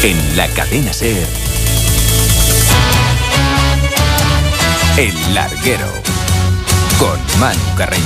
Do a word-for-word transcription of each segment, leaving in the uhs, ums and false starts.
En la cadena SER, El Larguero, con Manu Carreño.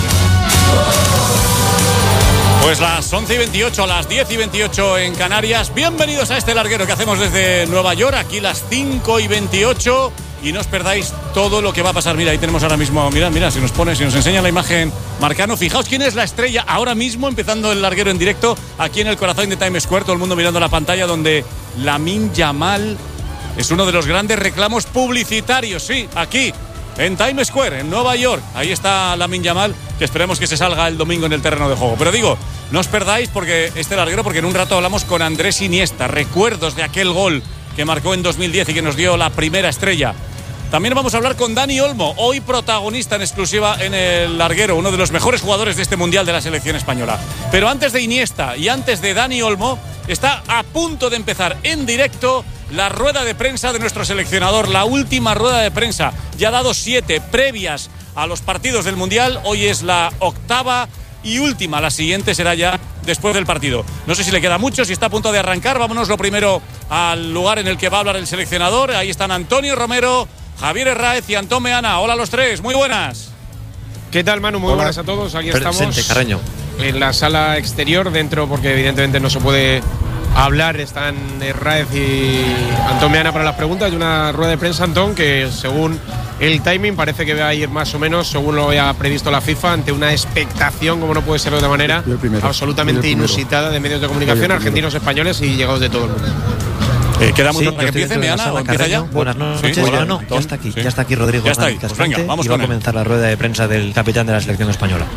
Pues las once y veintiocho, las diez y veintiocho en Canarias. Bienvenidos a este larguero que hacemos desde Nueva York, aquí las cinco y veintiocho. Y no os perdáis todo lo que va a pasar. Mira, ahí tenemos ahora mismo, mira, mira, si nos pone, si nos enseña la imagen Marcano. Fijaos quién es la estrella ahora mismo, empezando el larguero en directo, aquí en el corazón de Times Square, todo el mundo mirando la pantalla, donde Lamine Yamal es uno de los grandes reclamos publicitarios, sí, aquí, en Times Square, en Nueva York. Ahí está Lamine Yamal, que esperemos que se salga el domingo en el terreno de juego. Pero digo, no os perdáis porque este larguero, porque en un rato hablamos con Andrés Iniesta, recuerdos de aquel gol que marcó en dos mil diez y que nos dio la primera estrella. También vamos a hablar con Dani Olmo, hoy protagonista en exclusiva en el larguero, uno de los mejores jugadores de este Mundial de la selección española. Pero antes de Iniesta y antes de Dani Olmo, está a punto de empezar en directo la rueda de prensa de nuestro seleccionador, la última rueda de prensa. Ya ha dado siete previas a los partidos del Mundial, hoy es la octava y última, la siguiente será ya después del partido. No sé si le queda mucho, si está a punto de arrancar. Vámonos lo primero al lugar en el que va a hablar el seleccionador. Ahí están Antonio Romero, Javier Herráez y Antón Meana. Hola a los tres, muy buenas. ¿Qué tal, Manu? Muy Hola. buenas a todos. Aquí Presente, estamos Carreño. en la sala exterior, dentro porque evidentemente no se puede hablar. Están Herráez y Antón Meana para las preguntas de una rueda de prensa, Antón, que según el timing parece que va a ir más o menos según lo había previsto la FIFA, ante una expectación, como no puede ser de otra manera, absolutamente inusitada de medios de comunicación argentinos, españoles y llegados de todo el mundo. Eh, ¿Queda mucho Sí, para que empiece, Meana? ¿O empieza ya? Buenas noches. Sí, Bueno, hola, no, Antón. ya está aquí, Sí. ya está aquí Rodrigo Ya está ahí. Hernández Pues venga, Cascante, vamos y va con a él. comenzar la rueda de prensa del capitán de la selección española.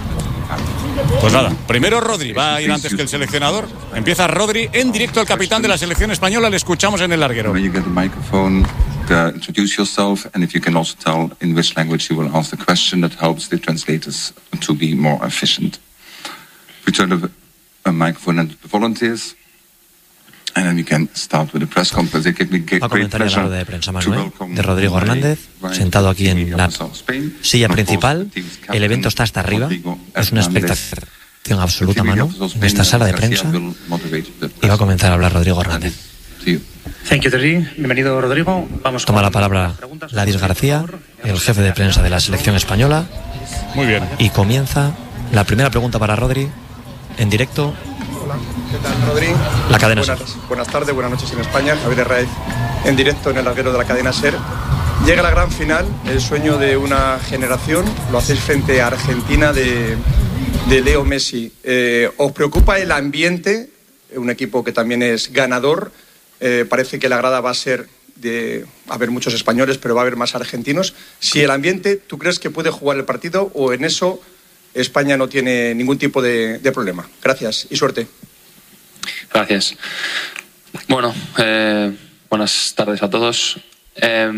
Pues nada, primero Rodri, va a ir antes que el seleccionador. Empieza Rodri, en directo el capitán de la selección española, le escuchamos en el larguero. When you get the microphone, uh, introduce yourself, and if you can also tell in which language you will ask the question, that helps the translators to be more efficient. We turn the uh, microphone into the volunteers, and then we can start with the press conference. It gives me great Va a comenzar ya la pleasure rueda de prensa, to Manuel, welcome de Rodrigo my Hernández, right sentado aquí en la of Spain, silla and of course, principal. the team's El captain, evento está hasta arriba, Rodrigo es una Hernández. expectación absoluta, The T V Manu, officer of en esta Spain, sala de García, prensa, will moderate the y va a press comenzar a hablar Rodrigo Hernández. to you. Thank you, Terry. Bienvenido, Rodrigo. Vamos Toma con la palabra las preguntas. Ladis García, el jefe de prensa de la selección española, Muy bien. y comienza la primera pregunta para Rodri, en directo, Hola, ¿qué tal, Rodri? la cadena Buenas, SER. buenas tardes, buenas noches en España. Javier Herráez en directo en el larguero de la cadena SER. Llega la gran final, el sueño de una generación. Lo hacéis frente a Argentina de, de Leo Messi. Eh, ¿Os preocupa el ambiente? Un equipo que también es ganador. Eh, parece que la grada va a ser de va a haber muchos españoles, pero va a haber más argentinos. Si el ambiente, ¿tú crees que puede jugar el partido o en eso España no tiene ningún tipo de, de problema? Gracias y suerte. Gracias. Bueno, eh, buenas tardes a todos. Eh,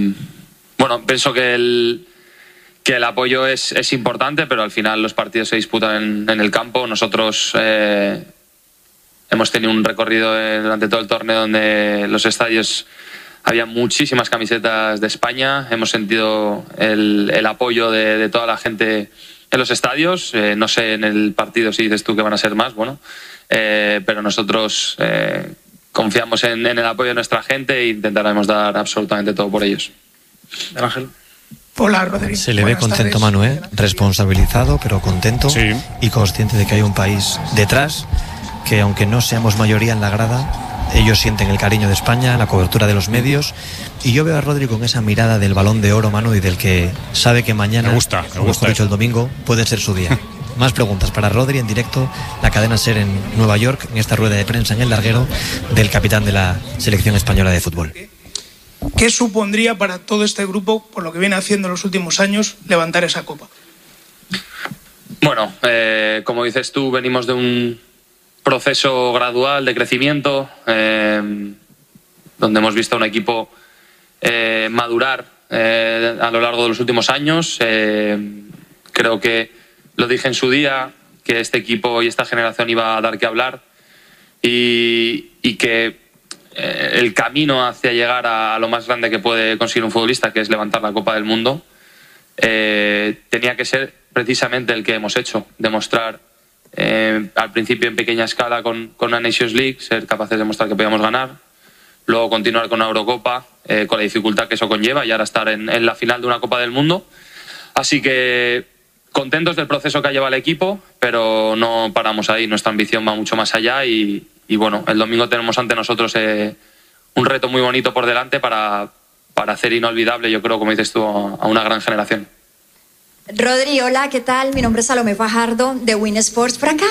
bueno, pienso que el, que el apoyo es, es importante, pero al final los partidos se disputan en, en el campo. Nosotros eh, hemos tenido un recorrido durante todo el torneo donde los estadios había muchísimas camisetas de España. Hemos sentido el, el apoyo de, de toda la gente en los estadios. Eh, no sé en el partido si dices tú que van a ser más, bueno, eh, pero nosotros eh, confiamos en, en el apoyo de nuestra gente e intentaremos dar absolutamente todo por ellos. Ángel. Hola, Rodrigo. Se le ve Buenas contento, tardes. Manuel, responsabilizado, pero contento, Sí. y consciente de que hay un país detrás que, aunque no seamos mayoría en la grada, ellos sienten el cariño de España, la cobertura de los medios. Y yo veo a Rodri con esa mirada del Balón de Oro, Manu, y del que sabe que mañana, Me gusta, me o gusta mejor dicho, eso. el domingo, puede ser su día. Más preguntas para Rodri en directo, la cadena SER en Nueva York, en esta rueda de prensa en el larguero del capitán de la selección española de fútbol. ¿Qué supondría para todo este grupo, por lo que viene haciendo en los últimos años, levantar esa copa? Bueno, eh, como dices tú, venimos de un proceso gradual de crecimiento, eh, donde hemos visto a un equipo eh, madurar eh, a lo largo de los últimos años. Eh, creo que lo dije en su día, que este equipo y esta generación iba a dar que hablar y, y que eh, el camino hacia llegar a, a lo más grande que puede conseguir un futbolista, que es levantar la Copa del Mundo, eh, tenía que ser precisamente el que hemos hecho, demostrar eh, al principio en pequeña escala con, con una Nations League, ser capaces de demostrar que podíamos ganar, luego continuar con una Eurocopa, eh, con la dificultad que eso conlleva, y ahora estar en, en la final de una Copa del Mundo. Así que contentos del proceso que ha llevado el equipo, pero no paramos ahí. Nuestra ambición va mucho más allá y, y bueno, el domingo tenemos ante nosotros eh, un reto muy bonito por delante para, para hacer inolvidable, yo creo, como dices tú, a una gran generación. Rodri, hola, ¿qué tal? Mi nombre es Salomé Fajardo de Win Sports, por acá.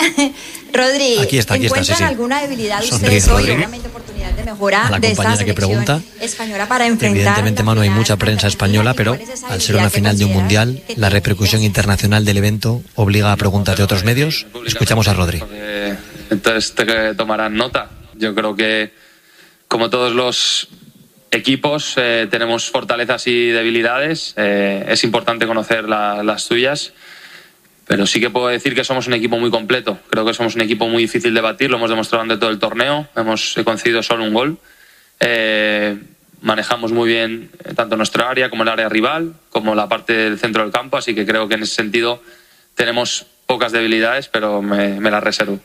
Rodri, aquí está, aquí ¿encuentran está, sí, sí. alguna debilidad Sonríe, ustedes hoy? Rodri. Obviamente oportunidad de mejora A la de esta compañera que selección pregunta. española para enfrentar. Evidentemente, la Manu, hay final mucha prensa española, pero al ser una final de un mundial, la repercusión internacional del evento obliga a preguntas de otros medios. Escuchamos a Rodri. Eh, entonces te tomarán nota. Yo creo que, como todos los equipos, eh, tenemos fortalezas y debilidades. Eh, es importante conocer la, las tuyas, pero sí que puedo decir que somos un equipo muy completo. Creo que somos un equipo muy difícil de batir, lo hemos demostrado durante todo el torneo. Hemos concedido solo un gol. Eh, manejamos muy bien tanto nuestra área como el área rival, como la parte del centro del campo, así que creo que en ese sentido tenemos pocas debilidades, pero me, me las reservo.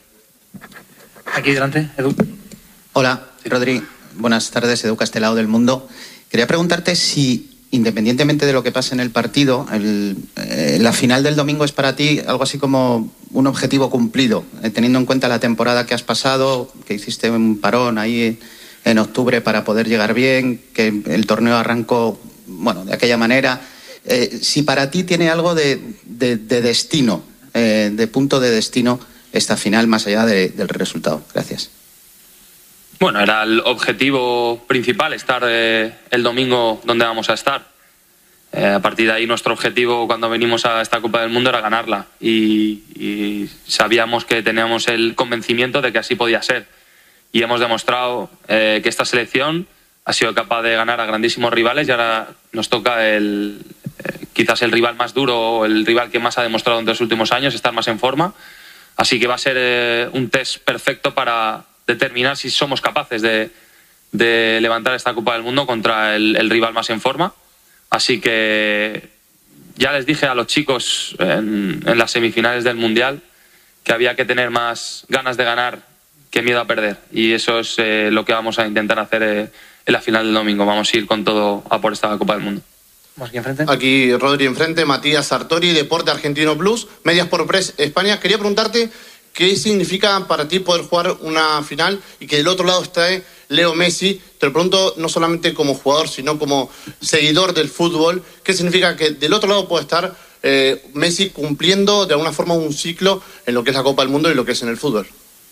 Aquí delante, Edu. Hola, Rodri. Buenas tardes, Edu Castelao del Mundo. Quería preguntarte si, independientemente de lo que pase en el partido, el, eh, la final del domingo es para ti algo así como un objetivo cumplido, eh, teniendo en cuenta la temporada que has pasado, que hiciste un parón ahí en octubre para poder llegar bien, que el torneo arrancó, bueno, de aquella manera. Eh, si para ti tiene algo de, de, de destino, eh, de punto de destino, esta final, más allá de, del resultado. Gracias. Bueno, era el objetivo principal, estar eh, el domingo donde vamos a estar. Eh, a partir de ahí, nuestro objetivo cuando venimos a esta Copa del Mundo era ganarla. Y, y sabíamos que teníamos el convencimiento de que así podía ser. Y hemos demostrado eh, que esta selección ha sido capaz de ganar a grandísimos rivales, y ahora nos toca el, eh, quizás el rival más duro, o el rival que más ha demostrado en los últimos años, estar más en forma. Así que va a ser eh, un test perfecto para determinar si somos capaces de, de levantar esta Copa del Mundo contra el, el rival más en forma. Así que ya les dije a los chicos en, en las semifinales del Mundial que había que tener más ganas de ganar que miedo a perder, y eso es eh, lo que vamos a intentar hacer eh, en la final del domingo. Vamos a ir con todo a por esta Copa del Mundo. Aquí enfrente. Aquí Rodri enfrente, Matías Sartori, Deporte Argentino Plus, Medias por Press España. Quería preguntarte qué significa para ti poder jugar una final y que del otro lado esté Leo Messi. Te lo pregunto no solamente como jugador, sino como seguidor del fútbol. ¿Qué significa que del otro lado puede estar eh, Messi cumpliendo de alguna forma un ciclo en lo que es la Copa del Mundo y lo que es en el fútbol?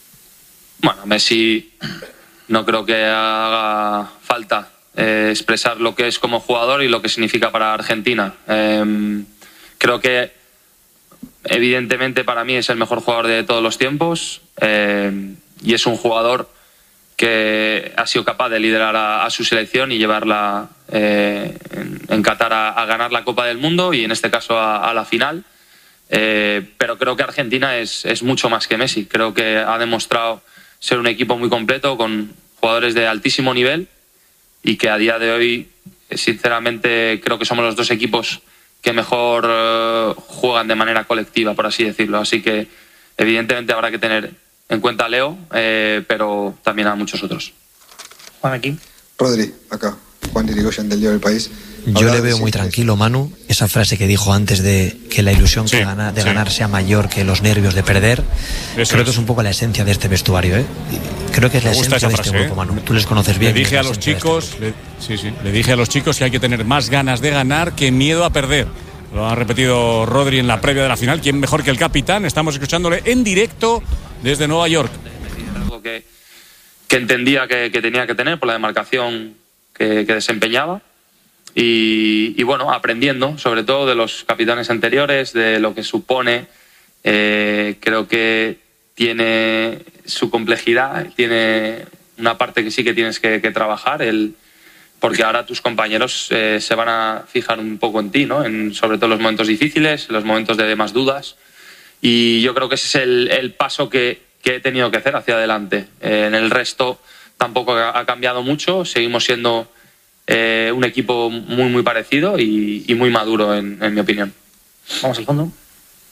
Bueno, Messi no creo que haga falta eh, expresar lo que es como jugador y lo que significa para Argentina. Eh, creo que evidentemente para mí es el mejor jugador de todos los tiempos, eh, y es un jugador que ha sido capaz de liderar a, a su selección y llevarla eh, en, en Qatar a, a ganar la Copa del Mundo, y en este caso a, a la final. Eh, pero creo que Argentina es, es mucho más que Messi. Creo que ha demostrado ser un equipo muy completo, con jugadores de altísimo nivel, y que a día de hoy, sinceramente, creo que somos los dos equipos que mejor uh, juegan de manera colectiva, por así decirlo. Así que evidentemente habrá que tener en cuenta a Leo, eh, pero también a muchos otros. Juan, aquí. Rodri, acá. Juan Irigoyen, del Diario del País. Yo le veo muy tranquilo, Manu. Esa frase que dijo antes de que la ilusión sí, que gana, de sí. ganar sea mayor que los nervios de perder, Eso creo es. que es un poco la esencia de este vestuario, ¿eh? Creo que es la esencia de este grupo, Manu. Tú les conoces bien. Le dije a los chicos, le, sí, sí, le dije a los chicos que hay que tener más ganas de ganar que miedo a perder. Lo ha repetido Rodri en la previa de la final. ¿Quién mejor que el capitán? Estamos escuchándole en directo desde Nueva York. Algo que, que entendía que, que tenía que tener por la demarcación que, que desempeñaba. Y, y bueno, aprendiendo sobre todo de los capitanes anteriores, de lo que supone. Eh, creo que tiene su complejidad, tiene una parte que sí que tienes que, que trabajar, el, porque ahora tus compañeros eh, se van a fijar un poco en ti, ¿no? En, sobre todo los momentos difíciles, los momentos de más dudas. Y yo creo que ese es el, el paso que, que he tenido que hacer hacia adelante. Eh, en el resto tampoco ha, ha cambiado mucho, seguimos siendo Eh, un equipo muy muy parecido y, y muy maduro en, en mi opinión. Vamos al fondo.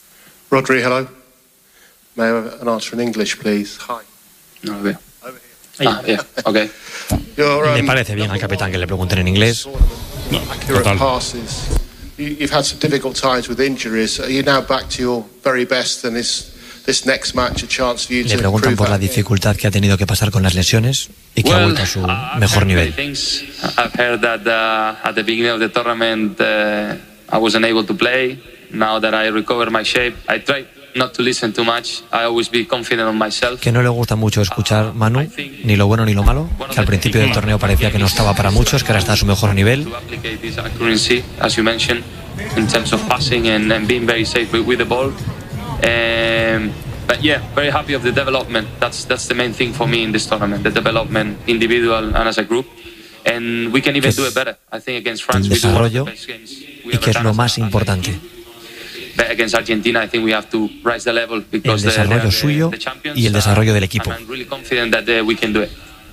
Rodri, hello. May I have an answer in English, please? Hi. No lo veo. Ah, yeah, okay. Me parece bien al capitán que le pregunten en inglés. No, total. You've had some difficult times with injuries. Are you now back to your very best, and is this next match a chance for you to Le preguntan por la dificultad que ha tenido que pasar con las lesiones y que well, ha vuelto a su uh, mejor nivel. I've heard that uh, at the beginning of the tournament uh, I wasn't able to play. Now that I recovered my shape, I try not to listen too much. I always be confident on myself. Que no le gusta mucho escuchar Manu, ni lo bueno ni lo malo, que al principio del torneo parecía que no estaba para muchos, que ahora está a su mejor nivel. As you mentioned, in terms of passing and, and being very safe with, with the ball. Um, but yeah, very happy of the development. That's that's the main thing for me in this tournament, the development, individual and as a group. And we can even do it better. I think against France, el desarrollo y que es lo más importante. Against Argentina, I think we have to rise the level because el desarrollo the, suyo the, the y el desarrollo del equipo. I'm really confident that uh, we can do it.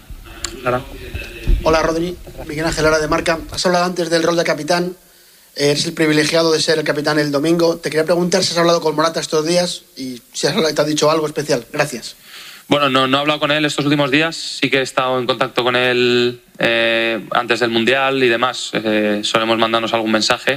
Hola Rodri, Miguel Ángel Lara de Marca. Has hablado antes del rol de capitán. Eres el privilegiado de ser el capitán el domingo. Te quería preguntar si has hablado con Morata estos días y si has, te ha dicho algo especial. Gracias. Bueno, no, no he hablado con él estos últimos días. Sí que he estado en contacto con él eh, antes del Mundial y demás. Eh, solemos mandarnos algún mensaje.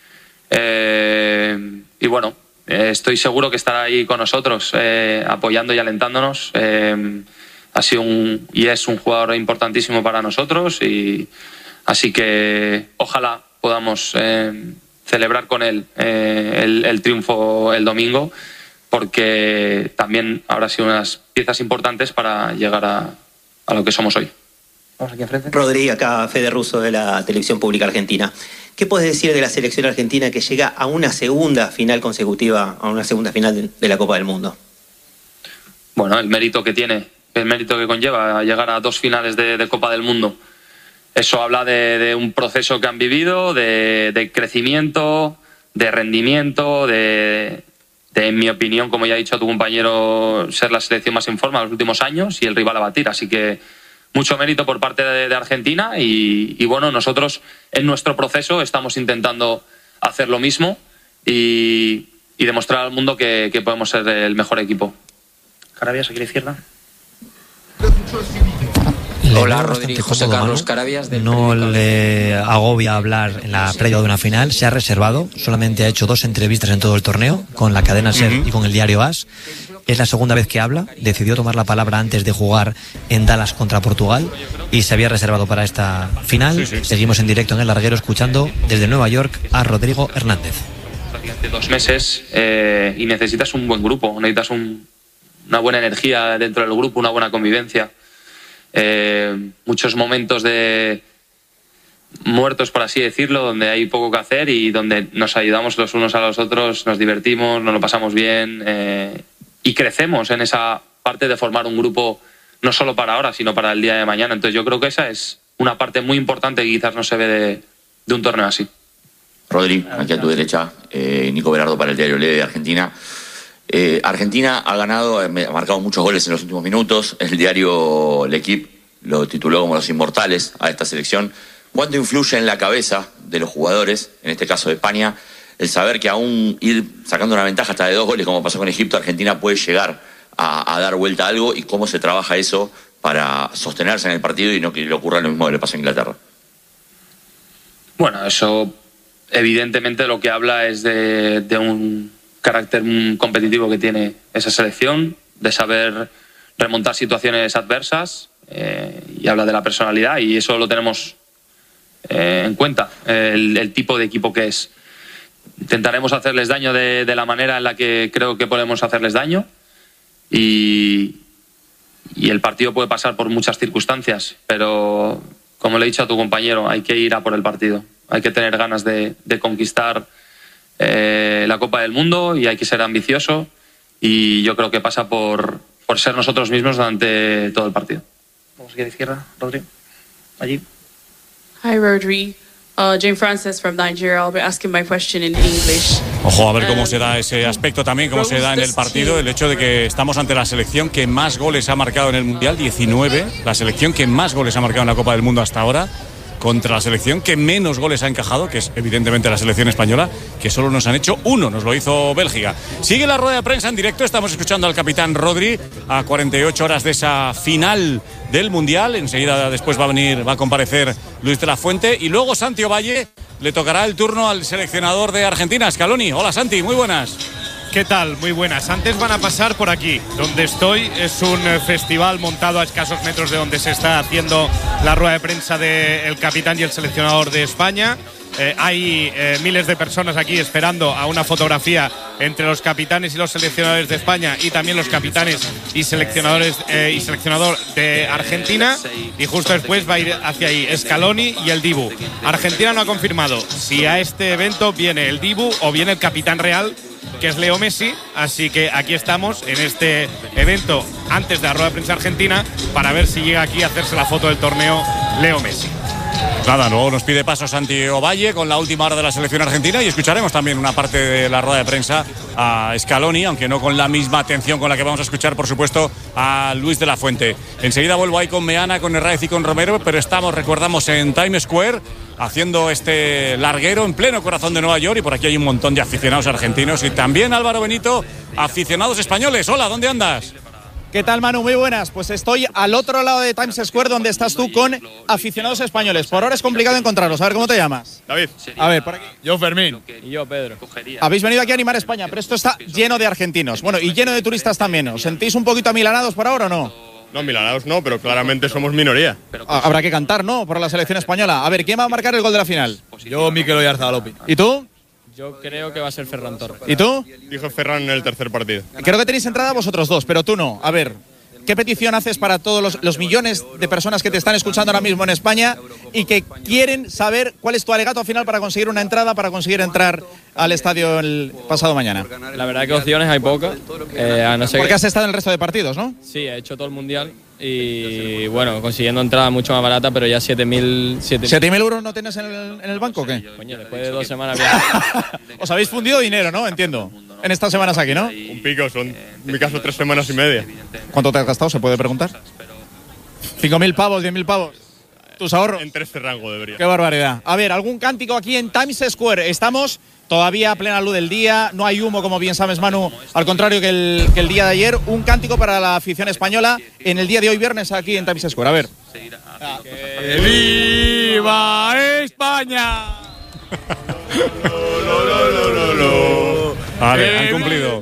Eh, y bueno, eh, estoy seguro que estará ahí con nosotros, eh, apoyando y alentándonos. Eh, ha sido un, y es un jugador importantísimo para nosotros. Y así que ojalá podamos eh, celebrar con él eh, el, el triunfo el domingo, porque también habrá sido unas piezas importantes para llegar a, a lo que somos hoy. Vamos aquí enfrente. Rodri, acá Fede Russo de la Televisión Pública Argentina. ¿Qué puedes decir de la selección argentina que llega a una segunda final consecutiva, a una segunda final de, de la Copa del Mundo? Bueno, el mérito que tiene, el mérito que conlleva llegar a dos finales de, de Copa del Mundo. Eso habla de, de un proceso que han vivido, de, de crecimiento, de rendimiento, de, de, en mi opinión, como ya ha dicho tu compañero, ser la selección más en forma de los últimos años y el rival a batir. Así que mucho mérito por parte de, de Argentina y, y bueno, nosotros en nuestro proceso estamos intentando hacer lo mismo y, y demostrar al mundo que, que podemos ser el mejor equipo. Carabias, aquí a la izquierda. Hola, Rodri, José Carlos Carabias. Del no le agobia hablar en la previa de una final, se ha reservado, solamente ha hecho dos entrevistas en todo el torneo, con la cadena SER uh-huh. y con el diario AS. Es la segunda vez que habla, decidió tomar la palabra antes de jugar en Dallas contra Portugal y se había reservado para esta final. Sí, sí. Seguimos en directo en El Larguero escuchando desde Nueva York a Rodrigo Hernández. Prácticamente dos meses eh, y necesitas un buen grupo, necesitas un, una buena energía dentro del grupo, una buena convivencia. Eh, muchos momentos de muertos, por así decirlo, donde hay poco que hacer y donde nos ayudamos los unos a los otros, nos divertimos, nos lo pasamos bien eh, y crecemos en esa parte de formar un grupo no solo para ahora, sino para el día de mañana. Entonces yo creo que esa es una parte muy importante que quizás no se ve de, de un torneo así. Rodri, aquí a tu derecha, eh, Nico Berardo para el diario Le de Argentina. Eh, Argentina ha ganado, ha marcado muchos goles en los últimos minutos. El diario L'Equipe lo tituló como los inmortales a esta selección. ¿Cuánto influye en la cabeza de los jugadores, en este caso de España, el saber que aún ir sacando una ventaja hasta de dos goles, como pasó con Egipto, Argentina puede llegar a, a dar vuelta a algo? ¿Y cómo se trabaja eso para sostenerse en el partido y no que le ocurra lo mismo que le pasó a Inglaterra? Bueno, eso evidentemente lo que habla es de, de un carácter competitivo que tiene esa selección, de saber remontar situaciones adversas eh, y habla de la personalidad y eso lo tenemos eh, en cuenta, el, el tipo de equipo que es. Intentaremos hacerles daño de, de la manera en la que creo que podemos hacerles daño y, y el partido puede pasar por muchas circunstancias, pero como le he dicho a tu compañero, hay que ir a por el partido, hay que tener ganas de, de conquistar Eh, la Copa del Mundo y hay que ser ambicioso y yo creo que pasa por, por ser nosotros mismos durante todo el partido. Vamos aquí a la izquierda, Rodri. Allí. Hi, Rodri. Uh, Jane Frances from Nigeria. I'll be asking my question in English. Ojo, a ver cómo se da ese aspecto también, cómo se da en el partido, el hecho de que estamos ante la selección que más goles ha marcado en el Mundial, diecinueve, la selección que más goles ha marcado en la Copa del Mundo hasta ahora. contra la selección que menos goles ha encajado, que es evidentemente la selección española, que solo nos han hecho uno, nos lo hizo Bélgica. Sigue la rueda de prensa en directo, estamos escuchando al capitán Rodri a cuarenta y ocho horas de esa final del Mundial. Enseguida después va a venir, va a comparecer Luis de la Fuente y luego Santi Ovalle, le tocará el turno al seleccionador de Argentina, Scaloni. Hola Santi, muy buenas. ¿Qué tal? Muy buenas. Antes van a pasar por aquí. Donde estoy es un festival montado a escasos metros de donde se está haciendo la rueda de prensa del capitán y el seleccionador de España. Eh, hay eh, miles de personas aquí esperando a una fotografía entre los capitanes y los seleccionadores de España y también los capitanes y seleccionadores eh, y seleccionador de Argentina, y justo después va a ir hacia ahí Scaloni y el Dibu. Argentina no ha confirmado si a este evento viene el Dibu o viene el capitán real, que es Leo Messi, así que aquí estamos en este evento antes de la rueda de prensa argentina para ver si llega aquí a hacerse la foto del torneo Leo Messi. Nada, luego nos pide paso Santi Ovalle con la última hora de la selección argentina y escucharemos también una parte de la rueda de prensa a Scaloni, aunque no con la misma atención con la que vamos a escuchar, por supuesto, a Luis de la Fuente. Enseguida vuelvo ahí con Meana, con Herráez y con Romero, pero estamos, recordamos, en Times Square haciendo este larguero en pleno corazón de Nueva York, y por aquí hay un montón de aficionados argentinos y también, Álvaro Benito, aficionados españoles. Hola, ¿dónde andas? ¿Qué tal, Manu? Muy buenas. Pues estoy al otro lado de Times Square, donde estás tú, con aficionados españoles. Por ahora es complicado encontrarlos. A ver, ¿cómo te llamas? David. A ver, por aquí. Yo, Fermín. Y yo, Pedro. Habéis venido aquí a animar a España, pero esto está lleno de argentinos. Bueno, y lleno de turistas también. ¿Os sentís un poquito amilanados por ahora o no? No, milanados no, pero claramente somos minoría. Habrá que cantar, ¿no? Por la selección española. A ver, ¿quién va a marcar el gol de la final? Yo, Mikel Oyarzabalopi. ¿Y tú? Yo creo que va a ser Ferran Torres. ¿Y tú? Dijo Ferran en el tercer partido. Creo que tenéis entrada vosotros dos, pero tú no. A ver, ¿qué petición haces para todos los, los millones de personas que te están escuchando ahora mismo en España y que quieren saber cuál es tu alegato final para conseguir una entrada, para conseguir entrar al estadio el pasado mañana? La verdad que opciones hay pocas. Eh, a no ser Porque que... has estado en el resto de partidos, ¿no? Sí, he hecho todo el mundial y bueno, consiguiendo entrada mucho más barata, pero ya siete mil euros no tienes en el, en el banco o qué? Coño, después de dos semanas os habéis fundido dinero, ¿no? Entiendo. En estas semanas aquí, ¿no? Un pico, son en mi caso tres semanas y media. ¿Cuánto te has gastado? ¿Se puede preguntar? ¿Cinco mil pavos, diez mil pavos? ¿Tus ahorros? Entre este rango debería. Qué barbaridad. A ver, ¿algún cántico aquí en Times Square? Estamos todavía a plena luz del día, no hay humo, como bien sabes, Manu, al contrario que el, que el día de ayer. Un cántico para la afición española en el día de hoy, viernes, aquí en Times Square. A ver. ¡Que viva España! Vale, han cumplido.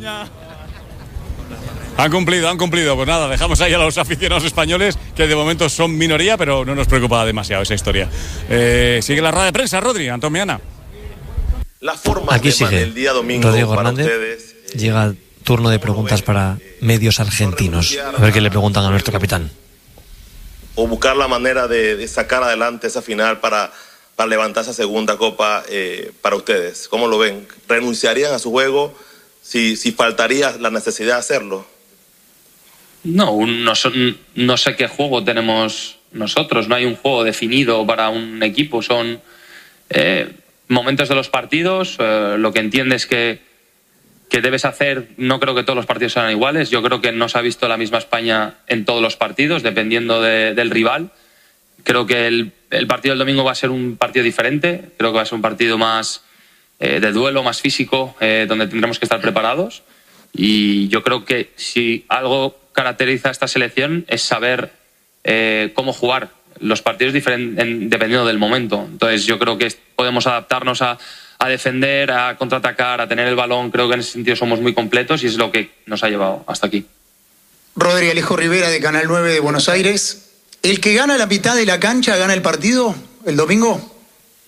Han cumplido, han cumplido. Pues nada, dejamos ahí a los aficionados españoles, que de momento son minoría, pero no nos preocupa demasiado esa historia. Eh, sigue la rueda de prensa, Rodri, Antomiana. La forma Aquí de sigue el día domingo Rodrigo para Hernández. ustedes, eh, Llega el turno de preguntas para medios argentinos. A ver qué le preguntan a nuestro capitán. o buscar la manera de, de sacar adelante esa final para, para levantar esa segunda copa eh, para ustedes. ¿Cómo lo ven? ¿Renunciarían a su juego si, si faltaría la necesidad de hacerlo? No, no, son, no sé qué juego tenemos nosotros. No hay un juego definido para un equipo. Son eh, momentos de los partidos. Eh, lo que entiendes que, que debes hacer, no creo que todos los partidos sean iguales. Yo creo que no se ha visto la misma España en todos los partidos, dependiendo de, del rival. Creo que el, el partido del domingo va a ser un partido diferente. Creo que va a ser un partido más eh, de duelo, más físico, eh, donde tendremos que estar preparados. Y yo creo que si algo caracteriza a esta selección es saber eh, cómo jugar los partidos diferen- en, dependiendo del momento. Entonces yo creo que podemos adaptarnos a, a defender, a contraatacar, a tener el balón. Creo que en ese sentido somos muy completos y es lo que nos ha llevado hasta aquí. Rodri, Alejo Rivera de Canal nueve de Buenos Aires. ¿El que gana la mitad de la cancha gana el partido el domingo?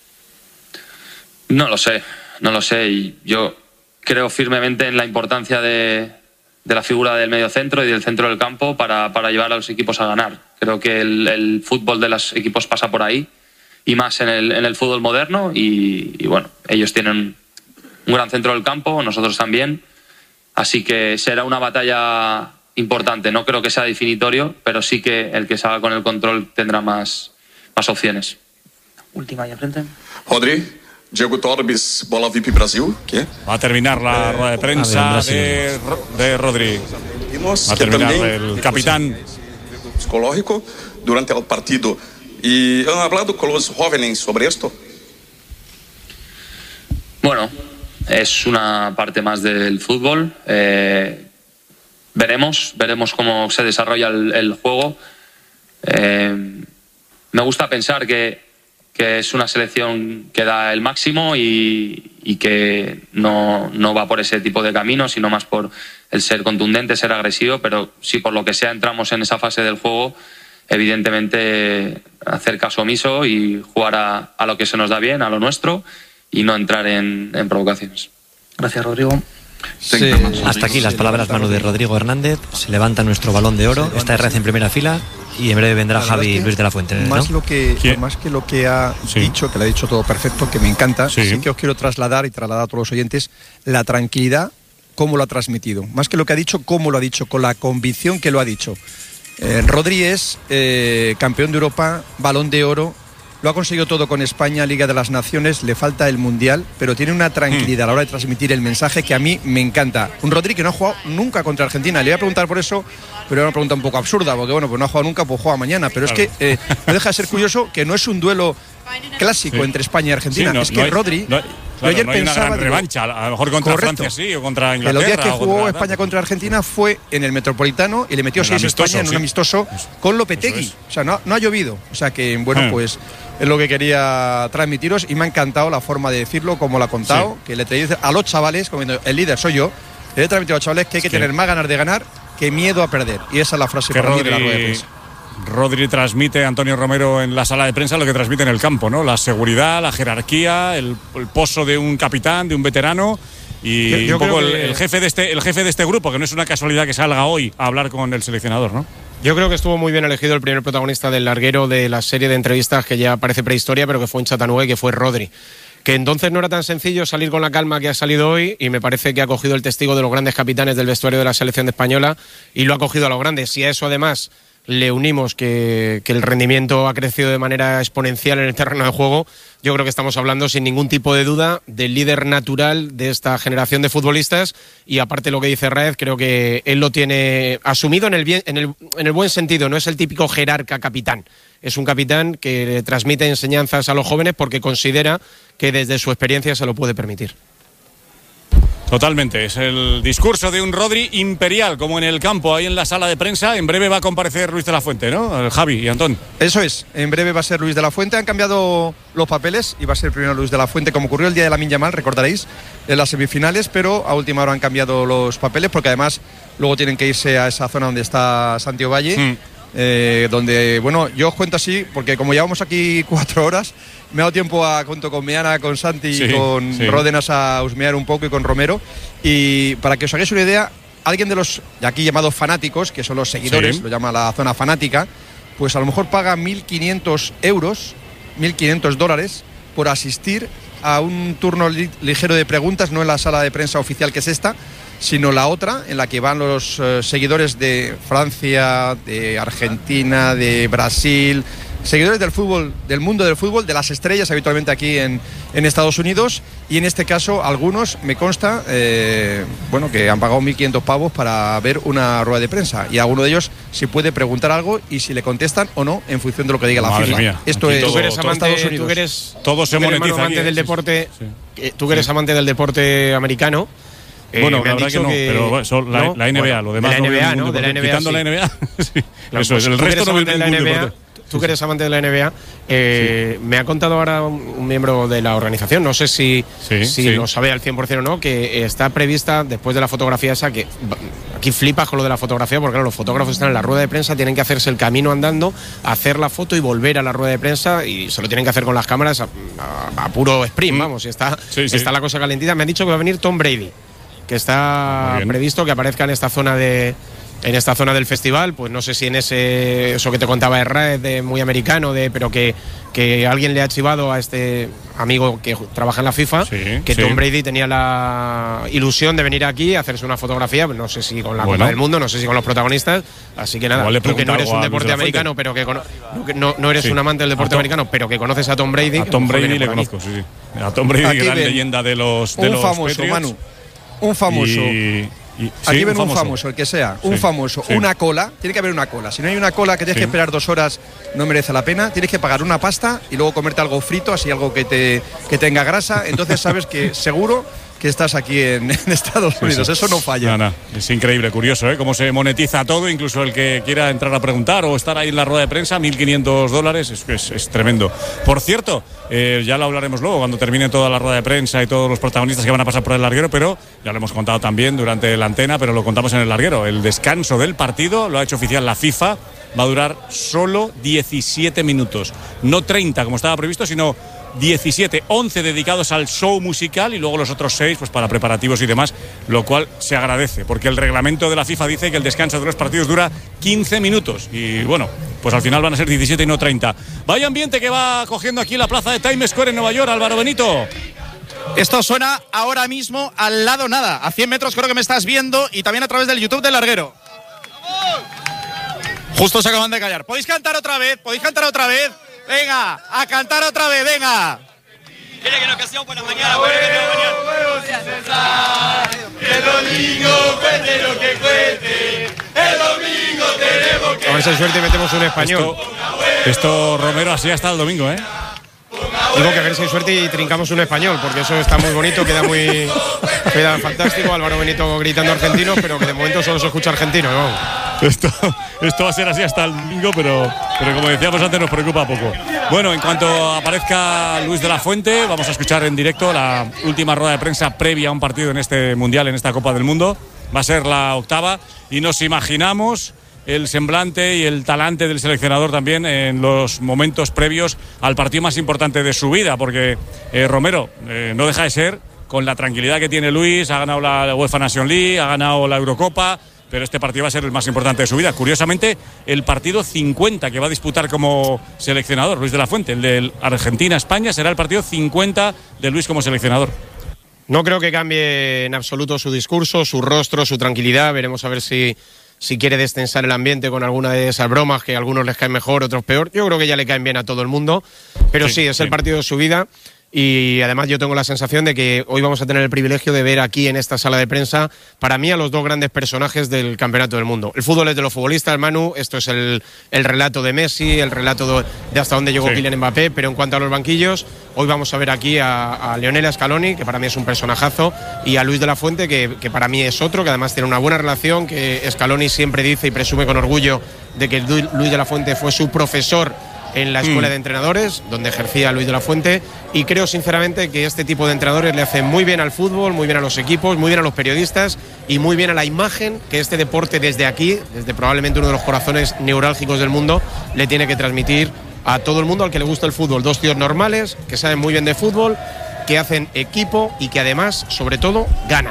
No lo sé, no lo sé. Y yo creo firmemente en la importancia de, de la figura del mediocentro y del centro del campo para, para llevar a los equipos a ganar. Creo que el, el fútbol de los equipos pasa por ahí, y más en el, en el fútbol moderno. Y, y bueno, ellos tienen un gran centro del campo, nosotros también. Así que será una batalla importante. No creo que sea definitorio, pero sí que el que salga con el control tendrá más, más opciones. Última ahí enfrente. Rodri, Diego Torbis, Bola V I P Brasil. ¿Qué? Va a terminar la rueda de prensa de, de Rodri. Va a terminar el capitán. Psicológico durante el partido ¿Y han hablado con los jóvenes sobre esto? Bueno, es una parte más del fútbol. Eh, veremos, veremos cómo se desarrolla el, el juego. Eh, me gusta pensar que, que es una selección que da el máximo y, y que no, no va por ese tipo de camino, sino más por el ser contundente, ser agresivo, pero si por lo que sea entramos en esa fase del juego, evidentemente hacer caso omiso y jugar a, a lo que se nos da bien, a lo nuestro, y no entrar en, en provocaciones. Gracias, Rodrigo. Sí. Hasta aquí las palabras, Manu, de Rodrigo Hernández. Se levanta nuestro balón de oro. Está R C en primera fila y en breve vendrá Javi es que Luis de la Fuente, ¿no? Más, lo que, más que lo que ha sí. dicho, que lo ha dicho todo perfecto, que me encanta, sí. sí que os quiero trasladar y trasladar a todos los oyentes la tranquilidad, cómo lo ha transmitido. Más que lo que ha dicho, cómo lo ha dicho, con la convicción que lo ha dicho. Eh, Rodri es eh, campeón de Europa, balón de oro. Lo ha conseguido todo con España, Liga de las Naciones, le falta el Mundial, pero tiene una tranquilidad mm. a la hora de transmitir el mensaje que a mí me encanta. Un Rodri que no ha jugado nunca contra Argentina. Le voy a preguntar por eso, pero es una pregunta un poco absurda, porque bueno, pues no ha jugado nunca, pues juega mañana. Pero claro. es que eh, no deja de ser curioso que no es un duelo clásico sí. entre España y Argentina. Sí, no, es que no hay, Rodri... No hay, claro, yo ayer no hay pensaba, una gran revancha, a lo mejor contra correcto. Francia sí, o contra Inglaterra. Los días que jugó contra... España contra Argentina fue en el Metropolitano y le metió seis a España en sí. un amistoso con Lopetegui. Es. O sea, no, no ha llovido. O sea que, bueno, eh. pues... es lo que quería transmitiros y me ha encantado la forma de decirlo, como lo ha contado, sí. que le trae a los chavales, como el líder soy yo, le he transmitido a los chavales que hay que sí. tener más ganas de ganar que miedo a perder. Y esa es la frase que para Rodri, mí de la rueda de prensa. Rodri transmite, Antonio Romero en la sala de prensa, lo que transmite en el campo, ¿no? La seguridad, la jerarquía, el, el pozo de un capitán, de un veterano y yo, yo un poco el, que... el, jefe de este, el jefe de este grupo, que no es una casualidad que salga hoy a hablar con el seleccionador, ¿no? Yo creo que estuvo muy bien elegido el primer protagonista del larguero de la serie de entrevistas que ya parece prehistoria, pero que fue en Chattanooga y que fue Rodri. Que entonces no era tan sencillo salir con la calma que ha salido hoy y me parece que ha cogido el testigo de los grandes capitanes del vestuario de la selección española y lo ha cogido a los grandes. Si a eso además le unimos que, que el rendimiento ha crecido de manera exponencial en el terreno de juego, yo creo que estamos hablando sin ningún tipo de duda del líder natural de esta generación de futbolistas y aparte lo que dice Raez, creo que él lo tiene asumido en el, bien, en el, en el buen sentido, no es el típico jerarca capitán, es un capitán que transmite enseñanzas a los jóvenes porque considera que desde su experiencia se lo puede permitir. Totalmente, es el discurso de un Rodri imperial, como en el campo, ahí en la sala de prensa. En breve va a comparecer Luis de la Fuente, ¿no? Javi y Antón. Eso es, en breve va a ser Luis de la Fuente. Han cambiado los papeles y va a ser primero Luis de la Fuente, como ocurrió el día de Lamine Yamal, recordaréis, en las semifinales, pero a última hora han cambiado los papeles porque además luego tienen que irse a esa zona donde está Santiago Valle. Mm. Eh, donde, bueno, yo os cuento así, porque como llevamos aquí cuatro horas, me ha dado tiempo a, junto con Meana, con Santi sí, y con sí. Ródenas a husmear un poco y con Romero. Y para que os hagáis una idea, alguien de los aquí llamados fanáticos, que son los seguidores, sí. lo llama la zona fanática, pues a lo mejor paga mil quinientos euros, mil quinientos dólares por asistir a un turno li- ligero de preguntas, no en la sala de prensa oficial que es esta, sino la otra, en la que van los eh, seguidores de Francia, de Argentina, de Brasil, seguidores del fútbol, del mundo del fútbol, de las estrellas habitualmente aquí en, en Estados Unidos, y en este caso algunos, me consta, eh, bueno, que han pagado mil quinientos pavos para ver una rueda de prensa, y alguno de ellos si puede preguntar algo y si le contestan o no en función de lo que diga la Madre FIFA. Mía. Esto aquí es todo, tú eres amante, Estados Unidos. Tú eres, todo se tú eres monetiza amante aquí, del sí, deporte, sí. eh, tú que eres sí. amante del deporte americano. Eh, bueno, la verdad que no, que... pero eso, la, ¿no? la N B A, bueno, lo demás de la N B A, no, ¿no? De la N B A, quitando sí. la N B A, sí. Claro, eso pues, es, el resto no de la N B A. Tú que eres amante de la N B A, eh, sí. me ha contado ahora un, un miembro de la organización, no sé si, sí, si sí. lo sabe al cien por ciento o no, que está prevista después de la fotografía esa, que aquí flipas con lo de la fotografía, porque claro, los fotógrafos están en la rueda de prensa, tienen que hacerse el camino andando, hacer la foto y volver a la rueda de prensa, y se lo tienen que hacer con las cámaras a, a, a puro sprint, mm. vamos, y está, sí, sí. está la cosa calentita. Me han dicho que va a venir Tom Brady, que está previsto que aparezca en esta zona de en esta zona del festival, pues no sé si en ese eso que te contaba de Raed, de muy americano, de pero que, que alguien le ha chivado a este amigo que trabaja en la FIFA, sí, que sí. Tom Brady tenía la ilusión de venir aquí a hacerse una fotografía, no sé si con la bueno. Copa del Mundo, no sé si con los protagonistas, así que nada, tú que no eres un deporte americano, pero que cono- no, no eres sí. un amante del deporte Tom, americano, pero que conoces a Tom Brady. A Tom Brady le conozco, sí, sí. A Tom Brady, aquí gran ven. leyenda de los de un los famoso, Patriots. Manu. Un famoso. Y, Y, Aquí sí, ven un un famoso. famoso, el que sea, Sí, un famoso, sí. una cola, tiene que haber una cola. Si no hay una cola que tienes Sí. que esperar dos horas, no merece la pena. Tienes que pagar una pasta y luego comerte algo frito, así algo que te que tenga grasa. Entonces sabes que seguro que estás aquí en, en Estados Sí, Unidos. sí. Eso no falla. No, no, es increíble, curioso, ¿eh? Cómo se monetiza todo, incluso el que quiera entrar a preguntar o estar ahí en la rueda de prensa, mil quinientos dólares, es, es, es tremendo. Por cierto, eh, ya lo hablaremos luego cuando termine toda la rueda de prensa y todos los protagonistas que van a pasar por el larguero, pero ya lo hemos contado también durante la antena, pero lo contamos en el larguero. El descanso del partido lo ha hecho oficial la FIFA, va a durar solo diecisiete minutos, no treinta como estaba previsto, sino diecisiete, once dedicados al show musical y luego los otros seis pues para preparativos y demás, lo cual se agradece, porque el reglamento de la FIFA dice que el descanso de los partidos dura quince minutos y bueno, pues al final van a ser diecisiete y no treinta. Vaya ambiente que va cogiendo aquí la plaza de Times Square en Nueva York, Álvaro Benito. Esto suena ahora mismo al lado nada, a cien metros creo que me estás viendo y también a través del YouTube del larguero. Justo se acaban de callar. ¿Podéis cantar otra vez? ¿Podéis cantar otra vez? Venga, a cantar otra vez, venga. Quiere que nos casemos por la mañana, bueno, que tengo mañana. El domingo cuente lo que cuente. El domingo tenemos que. A ver si hay suerte y metemos un español. Esto, esto Romero, así hasta el domingo, ¿eh? Digo que a ver si hay suerte y trincamos un español, porque eso está muy bonito, queda muy queda fantástico. Álvaro Benito gritando argentinos, pero que de momento solo se escucha argentino, ¿no? Esto, esto va a ser así hasta el domingo, pero, pero como decíamos antes, nos preocupa poco. Bueno, en cuanto aparezca Luis de la Fuente, vamos a escuchar en directo la última rueda de prensa previa a un partido en este Mundial, en esta Copa del Mundo. Va a ser la octava y nos imaginamos el semblante y el talante del seleccionador también en los momentos previos al partido más importante de su vida, porque eh, Romero eh, no deja de ser, con la tranquilidad que tiene Luis, ha ganado la UEFA Nation League, ha ganado la Eurocopa, pero este partido va a ser el más importante de su vida. Curiosamente, el partido cincuenta que va a disputar como seleccionador Luis de la Fuente, el de Argentina-España, será el partido cincuenta de Luis como seleccionador. No creo que cambie en absoluto su discurso, su rostro, su tranquilidad. Veremos a ver si, si quiere destensar el ambiente con alguna de esas bromas que a algunos les caen mejor, otros peor. Yo creo que ya le caen bien a todo el mundo, pero sí, sí es sí. el partido de su vida. Y además yo tengo la sensación de que hoy vamos a tener el privilegio de ver aquí en esta sala de prensa, para mí, a los dos grandes personajes del campeonato del mundo. El fútbol es de los futbolistas, Manu, esto es el, el relato de Messi, el relato de hasta dónde llegó sí. Kylian Mbappé, pero en cuanto a los banquillos, hoy vamos a ver aquí a, a Lionel Scaloni, que para mí es un personajazo, y a Luis de la Fuente, que, que para mí es otro, que además tiene una buena relación, que Scaloni siempre dice y presume con orgullo de que Luis de la Fuente fue su profesor en la escuela mm. de entrenadores, donde ejercía Luis de la Fuente, y creo sinceramente que este tipo de entrenadores le hacen muy bien al fútbol, muy bien a los equipos, muy bien a los periodistas y muy bien a la imagen que este deporte desde aquí, desde probablemente uno de los corazones neurálgicos del mundo, le tiene que transmitir a todo el mundo al que le gusta el fútbol. Dos tíos normales, que saben muy bien de fútbol, que hacen equipo y que además, sobre todo, ganan.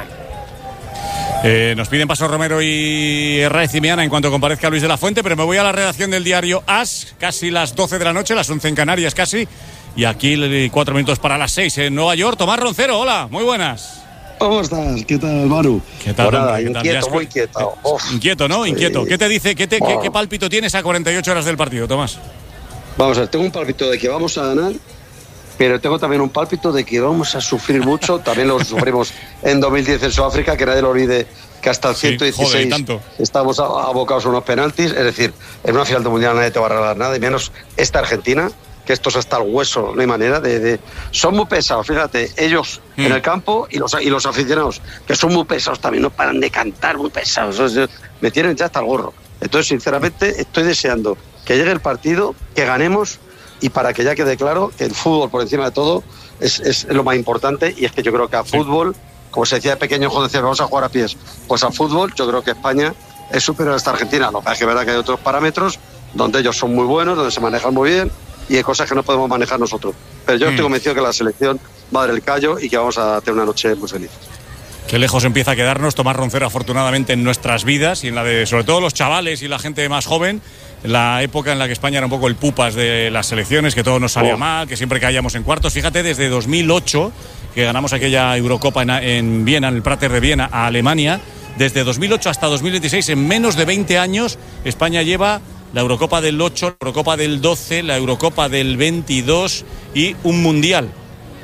Eh, nos piden paso Romero y Herrera y Miana en cuanto comparezca Luis de la Fuente, pero me voy a la redacción del diario AS, casi las doce de la noche, las once en Canarias casi, y aquí cuatro minutos para las seis en Nueva York. Tomás Roncero, hola, muy buenas. ¿Cómo estás? ¿Qué tal, Maru? ¿Qué tal, Nada, hombre? ¿Qué tal? Inquieto, muy inquieto. Uf. Inquieto, ¿no? Inquieto. Sí. ¿Qué te dice? ¿Qué, te, qué, ¿Qué pálpito tienes a cuarenta y ocho horas del partido, Tomás? Vamos a ver, tengo un pálpito de que vamos a ganar, pero tengo también un pálpito de que vamos a sufrir mucho. También lo sufrimos en dos mil diez en Sudáfrica, que nadie lo olvide, que hasta el ciento dieciséis sí, joder, estamos abocados a unos penaltis. Es decir, en una final de mundial nadie te va a regalar nada, y menos esta Argentina, que esto es hasta el hueso, no hay manera de... de... Son muy pesados, fíjate, ellos mm. en el campo y los, y los aficionados, que son muy pesados también, no paran de cantar, muy pesados. Entonces, me tienen ya hasta el gorro. Entonces, sinceramente, estoy deseando que llegue el partido, que ganemos, y para que ya quede claro que el fútbol, por encima de todo, es, es lo más importante. Y es que yo creo que a fútbol, como se decía de pequeño cuando decía vamos a jugar a pies, pues a fútbol yo creo que España es superior a esta Argentina. Lo que es que es verdad que hay otros parámetros donde ellos son muy buenos, donde se manejan muy bien, y hay cosas que no podemos manejar nosotros. Pero yo mm. estoy convencido que la selección va a dar el callo y que vamos a tener una noche muy feliz. Qué lejos empieza a quedarnos Tomás Roncero, afortunadamente, en nuestras vidas y en la de, sobre todo, los chavales y la gente más joven. La época en la que España era un poco el pupas de las selecciones, que todo nos salía oh. mal, que siempre caíamos en cuartos. Fíjate, desde dos mil ocho, que ganamos aquella Eurocopa en, en Viena, en el Prater de Viena, a Alemania, desde dos mil ocho hasta dos mil dieciséis, en menos de veinte años, España lleva la Eurocopa del ocho, la Eurocopa del doce, la Eurocopa del veintidós y un Mundial.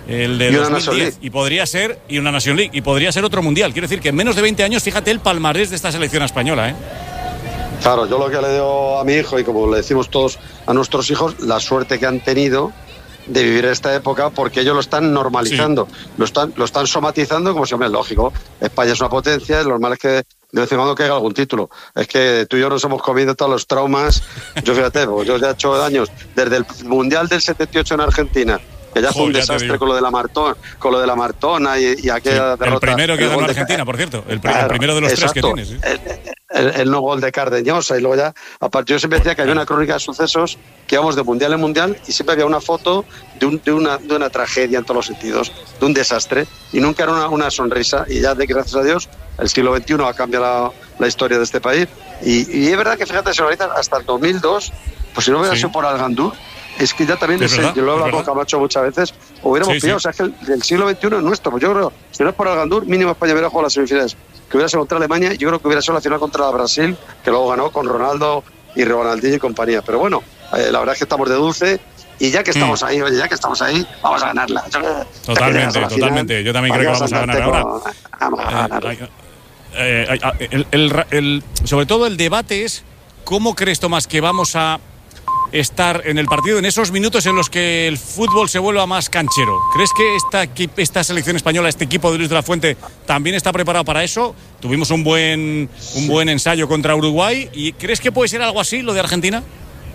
el de y una dos mil diez, Nation y podría ser, y una Nation League, y podría ser otro mundial. Quiero decir que en menos de veinte años, fíjate el palmarés de esta selección española, ¿eh? Claro, yo lo que le digo a mi hijo, y como le decimos todos a nuestros hijos, la suerte que han tenido de vivir esta época, porque ellos lo están normalizando, sí. lo están lo están somatizando como si, hombre, es lógico, España es una potencia, lo normal es que de vez en cuando caiga algún título. Es que tú y yo nos hemos comido todos los traumas. Yo fíjate, yo ya he hecho años, desde el Mundial del setenta y ocho en Argentina, que ya fue un Joder, desastre con lo de la Martón, con lo de la Martona y, y aquella sí, derrota. El primero que el ganó de... Argentina, por cierto. El, claro, el primero de los exacto, tres que tienes. ¿Sí? El, el, el no gol de Cardeñosa. Y luego ya, aparte, yo siempre decía que había una crónica de sucesos que íbamos de mundial en mundial y siempre había una foto de, un, de, una, de una tragedia en todos los sentidos, de un desastre. Y nunca era una, una sonrisa. Y ya, de gracias a Dios, el siglo veintiuno ha cambiado la, la historia de este país. Y, y es verdad que, fíjate, señorita, hasta el dos mil dos, pues si no hubiera sí. sido por Algandur, es que ya también, es, yo lo he hablado con Camacho muchas veces, hubiéramos sí, pillado, sí. o sea, es que el, el siglo veintiuno es nuestro, pues yo creo, si no es por Algandur, mínimo España hubiera jugado las semifinales, que hubiera sido contra Alemania, yo creo que hubiera sido la final contra Brasil, que luego ganó con Ronaldo y Ronaldinho y compañía, pero bueno, eh, la verdad es que estamos de dulce, y ya que estamos mm. ahí, oye, ya que estamos ahí, vamos a ganarla. Totalmente, totalmente, final, yo también creo que vamos a ganar ahora. Vamos a ganar. Eh, eh, eh, el, el, el, sobre todo el debate es, ¿cómo crees, Tomás, que vamos a estar en el partido en esos minutos en los que el fútbol se vuelva más canchero? ¿Crees que esta, esta selección española, este equipo de Luis de la Fuente, también está preparado para eso? Tuvimos un buen, un buen ensayo contra Uruguay. ¿Y crees que puede ser algo así lo de Argentina?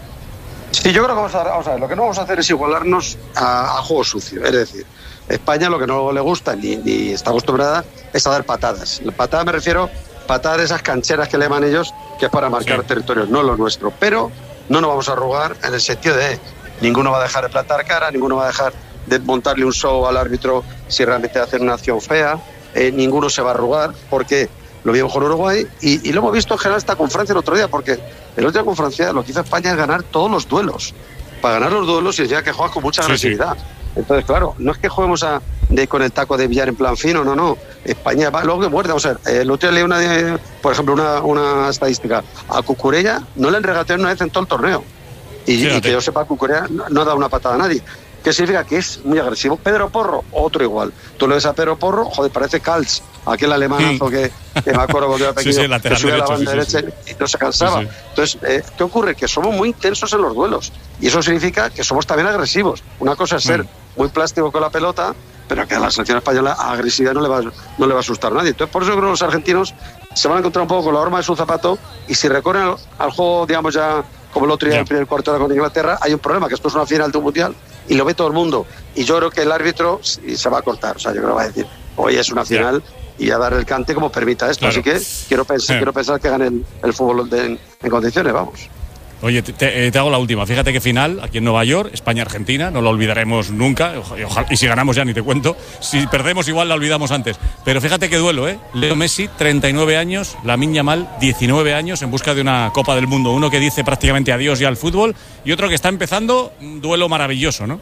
Sí, yo creo que vamos a, vamos a ver, lo que no vamos a hacer es igualarnos a, a juego sucio. Es decir, España lo que no le gusta ni, ni está acostumbrada es a dar patadas. La patada me refiero patadas de esas cancheras que le llaman ellos, que es para marcar sí. territorios, no lo nuestro. Pero no nos vamos a arrugar en el sentido de ninguno va a dejar de plantar cara, ninguno va a dejar de montarle un show al árbitro si realmente hace una acción fea, eh, ninguno se va a arrugar, porque lo vimos con Uruguay y, y lo hemos visto en general hasta con Francia el otro día, porque el otro día con Francia lo que hizo España es ganar todos los duelos. Para ganar los duelos y ya que juegas con mucha sí, agresividad. Sí. Entonces, claro, no es que juguemos a, de, con el taco de billar en plan fino, no, no. España va luego que muerde. Vamos a ver, eh, el otro día leí una, de, por ejemplo, una, una estadística. A Cucurella no le han regateado una vez en todo el torneo. Y, y que yo sepa, Cucurella no, no ha dado una patada a nadie. ¿Qué significa? Que es muy agresivo. Pedro Porro, otro igual. Tú le ves a Pedro Porro, joder, parece Kals, aquel alemanazo sí. que, que me acuerdo cuando era pequeño, sí, sí, que subía a la banda sí, sí, derecha sí. y no se cansaba. Sí, sí. Entonces, eh, ¿qué ocurre? Que somos muy intensos en los duelos. Y eso significa que somos también agresivos. Una cosa es ser mm. muy plástico con la pelota, pero que a la selección española a agresividad no le va, no le va a asustar a nadie. Entonces, por eso creo que los argentinos se van a encontrar un poco con la horma de su zapato, y si recorren al, al juego, digamos ya, como el otro día en el primer cuarto hora con Inglaterra, hay un problema, que esto es una final de un mundial y lo ve todo el mundo. Y yo creo que el árbitro se va a cortar. O sea, yo creo que va a decir, hoy es una final yeah. y a dar el cante como permita esto. Claro. Así que quiero pensar, yeah. quiero pensar que gane el, el fútbol de, en, en condiciones, vamos. Oye, te, te, te hago la última. Fíjate que final, aquí en Nueva York, España-Argentina, no lo olvidaremos nunca. Y, ojalá, y si ganamos ya ni te cuento. Si perdemos igual la olvidamos antes. Pero fíjate qué duelo, ¿eh? Leo Messi, treinta y nueve años, Lamine Yamal, diecinueve años, en busca de una Copa del Mundo. Uno que dice prácticamente adiós ya al fútbol y otro que está empezando un duelo maravilloso, ¿no?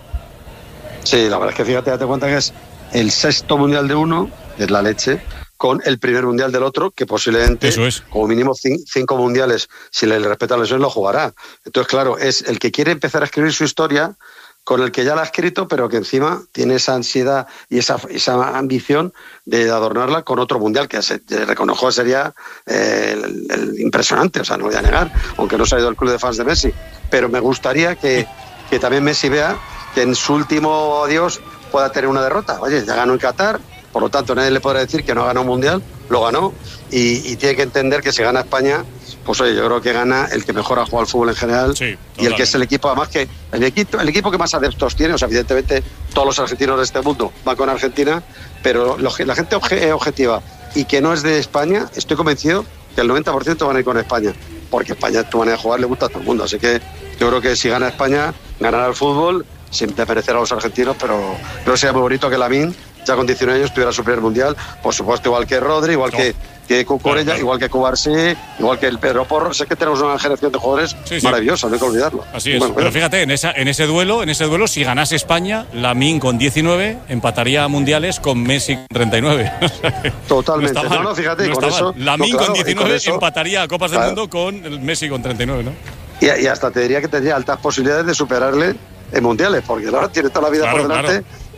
Sí, la verdad es que fíjate, date cuenta que es el sexto mundial de uno, es la leche, con el primer mundial del otro, que posiblemente, Eso es. como mínimo cinco, cinco mundiales, si le respeta la lesión, lo jugará. Entonces, claro, es el que quiere empezar a escribir su historia con el que ya la ha escrito, pero que encima tiene esa ansiedad y esa, esa ambición de adornarla con otro mundial, que se reconozco sería eh, el, el impresionante, o sea, no lo voy a negar, aunque no se ha ido al club de fans de Messi. Pero me gustaría que, que también Messi vea que en su último adiós pueda tener una derrota. Oye, ya ganó en Qatar, por lo tanto nadie le podrá decir que no ganó un mundial, lo ganó, y, y tiene que entender que si gana España, pues oye, yo creo que gana el que mejor ha jugado al fútbol en general, sí, y el que es el equipo, además que el equipo, el equipo que más adeptos tiene. O sea, evidentemente todos los argentinos de este mundo van con Argentina, pero lo, la gente obje, objetiva y que no es de España, estoy convencido que el noventa por ciento van a ir con España, porque España, tu manera de jugar, le gusta a todo el mundo. Así que yo creo que si gana España, ganará el fútbol, sin desmerecer a los argentinos, pero creo que sería muy bonito que Lamine, ya con diecinueve años, tuviera su primer mundial, por supuesto, igual que Rodri, igual no. que, que Cucurella, claro, claro. igual que Cubarsí, igual que el Pedro Porro. Sé que tenemos una generación de jugadores sí, sí. maravillosa, no hay que olvidarlo. Así es, bueno, pero fíjate, en, esa, en ese duelo, en ese duelo, si ganase España, Lamine con diecinueve empataría a mundiales con Messi con treinta y nueve. Totalmente. No, no, no, fíjate, no con eso. Lamine no, claro, con diecinueve con eso, empataría a Copas claro. del Mundo con el Messi con treinta y nueve, ¿no? Y, y hasta te diría que tendría altas posibilidades de superarle en mundiales, porque ahora tiene toda la vida claro, por delante. Claro.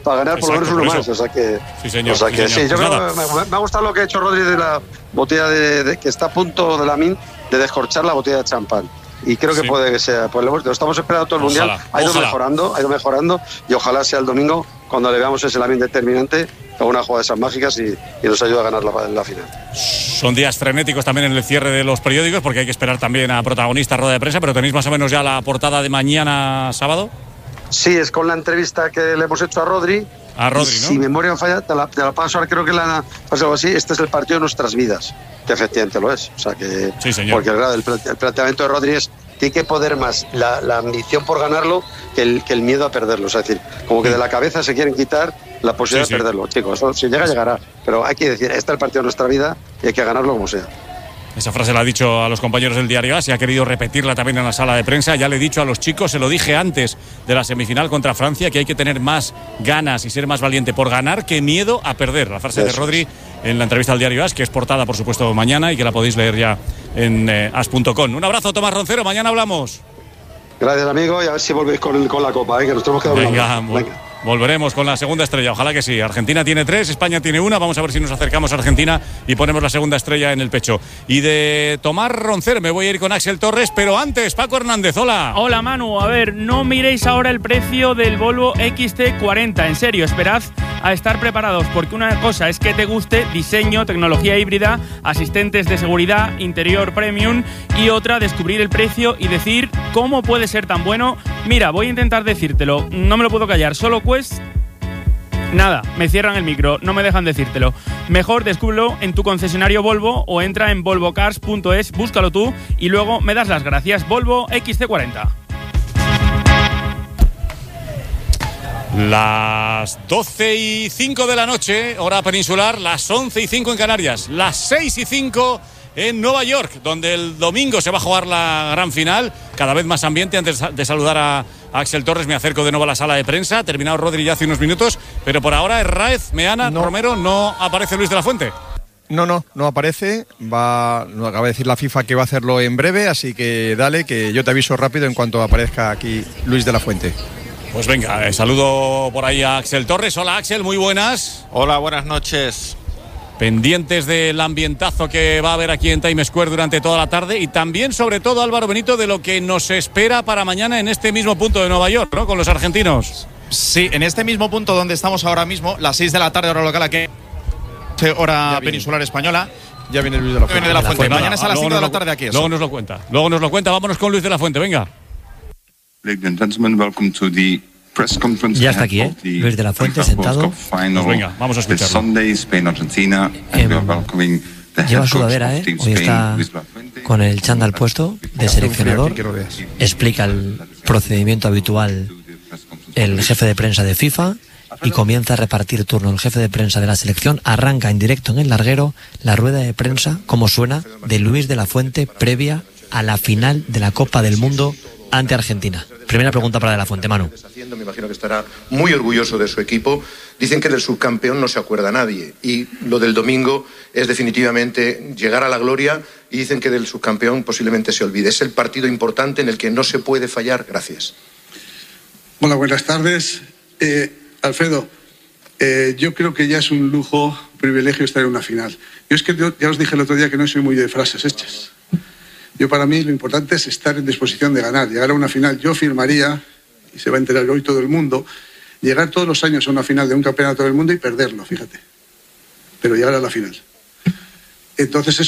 para ganar por lo menos uno por más. eso. O sea que, Sí, señor. o sea sí, que señor. sí, yo Pues creo nada. que me, me ha gustado lo que ha hecho Rodri de la botella de, de- que está a punto de la min de descorchar la botella de champán. Y creo que Sí. puede que sea, pues lo, hemos- lo estamos esperando todo el mundial, Ojalá, ha ido ojalá. mejorando, ha ido mejorando y ojalá sea el domingo cuando le veamos ese lamin determinante con una jugada de esas mágicas y, y nos ayude a ganar la, la final. Son días frenéticos también en el cierre de los periódicos porque hay que esperar también a protagonistas, rueda de prensa, pero tenéis más o menos ya la portada de mañana sábado. Sí, es con la entrevista que le hemos hecho a Rodri. A Rodri, Y ¿no? Si memoria no falla, te la, te la paso ahora, creo que la pasa algo así. Este es el partido de nuestras vidas, que efectivamente lo es. O sea que. Sí, señor. Porque claro, el, plante- el planteamiento de Rodri es: tiene que poder más la, la ambición por ganarlo que el, que el miedo a perderlo. Es decir, como que de la cabeza se quieren quitar la posibilidad Sí, sí. de perderlo. Chicos, eso, si llega, llegará. Pero hay que decir: este es el partido de nuestra vida y hay que ganarlo como sea. Esa frase la ha dicho a los compañeros del Diario A S y ha querido repetirla también en la sala de prensa. Ya le he dicho a los chicos, se lo dije antes de la semifinal contra Francia, que hay que tener más ganas y ser más valiente por ganar que miedo a perder. La frase de Eso Rodri en la entrevista al Diario A S, que es portada, por supuesto, mañana y que la podéis leer ya en eh, as punto com. Un abrazo, Tomás Roncero. Mañana hablamos. Gracias, amigo, y a ver si volvéis con, el, con la copa, ¿eh? Que nos tenemos que dar una Venga, vuelta. vol- Venga. volveremos con la segunda estrella. Ojalá que sí. Argentina tiene tres, España tiene una. Vamos a ver si nos acercamos a Argentina y ponemos la segunda estrella en el pecho. Y de Tomás Roncero me voy a ir con Axel Torres, pero antes, Paco Hernández. Hola. Hola Manu, a ver, no miréis ahora el precio del Volvo X C cuarenta, en serio, esperad a estar preparados, porque una cosa es que te guste diseño, tecnología híbrida, asistentes de seguridad, interior premium, y otra descubrir el precio y decir cómo puede ser tan bueno. Mira, voy a intentar decírtelo, no me lo puedo callar, solo cuesta... Nada, me cierran el micro, no me dejan decírtelo. Mejor descúbrelo en tu concesionario Volvo o entra en volvo cars punto es, búscalo tú y luego me das las gracias. Volvo X C cuarenta. Las doce y cinco de la noche, hora peninsular, las once y cinco en Canarias, las seis y cinco en Nueva York, donde el domingo se va a jugar la gran final. Cada vez más ambiente. Antes de saludar a Axel Torres, me acerco de nuevo a la sala de prensa. Terminado Rodri ya hace unos minutos, pero por ahora Herráez, Meana, No. Romero, no aparece Luis de la Fuente. No, no, no aparece. Va, nos acaba de decir la FIFA que va a hacerlo en breve, así que dale, que yo te aviso rápido en cuanto aparezca aquí Luis de la Fuente. Pues venga, eh, saludo por ahí a Axel Torres. Hola Axel, muy buenas. Hola, buenas noches. Pendientes del ambientazo que va a haber aquí en Times Square durante toda la tarde y también, sobre todo, Álvaro Benito, de lo que nos espera para mañana en este mismo punto de Nueva York, ¿no? Con los argentinos. Sí, en este mismo punto donde estamos ahora mismo, las seis de la tarde, hora local, aquí, hora peninsular española. Ya viene Luis de la Fuente. Viene de la Fuente. Nada, Mañana es a las luego cinco de nos la lo- tarde aquí. Eso. Luego nos lo cuenta. Luego nos lo cuenta. Vámonos con Luis de la Fuente, venga. Ladies and gentlemen, welcome to the press conference. Ya está aquí, ahead ¿eh? of the Luis de la Fuente FIFA World sentado. Cup final Pues venga, vamos a this escucharlo. Sunday, Spain-Argentina. And we are welcoming the Lleva head coach sudadera, of ¿eh? Team Hoy Spain, está Luis de la Fuente. con el chándal puesto de seleccionador. Explica el procedimiento habitual el jefe de prensa de FIFA y comienza a repartir turno. El jefe de prensa de la selección arranca en directo en el larguero la rueda de prensa, como suena, de Luis de la Fuente previa a la final de la Copa del Mundo ante Argentina. Primera pregunta para de la Fuente, Manu. Haciendo, me imagino que estará muy orgulloso de su equipo. Dicen que del subcampeón no se acuerda nadie y lo del domingo es definitivamente llegar a la gloria y dicen que del subcampeón posiblemente se olvide. Es el partido importante en el que no se puede fallar. Gracias. Hola, buenas tardes. Eh, Alfredo, eh, yo creo que ya es un lujo, privilegio estar en una final. Yo es que yo, ya os dije el otro día que no soy muy de frases hechas. Yo para mí lo importante es estar en disposición de ganar, llegar a una final. Yo firmaría, y se va a enterar hoy todo el mundo, llegar todos los años a una final de un campeonato del mundo y perderlo, fíjate. Pero llegar a la final. Entonces